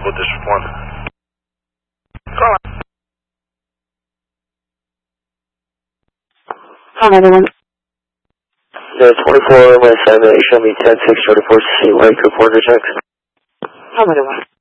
School District 1. Call on. Call 911. The 24 my assignment, show me 10-6 24 C White Group 1 rejects. Call 911.